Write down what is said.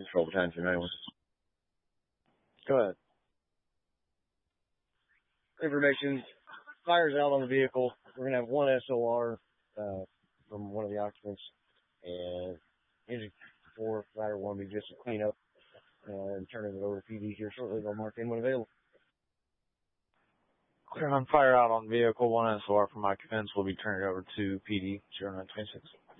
Control Battalion 291. Go ahead. Information. Fire's out on the vehicle. We're going to have one SOR from one of the occupants. And engine 4, Rider 1 will be just a cleanup and turning it over to PD here shortly. They'll mark in when available. Clear on fire out on vehicle. One SOR from occupants will be turned over to PD 0926.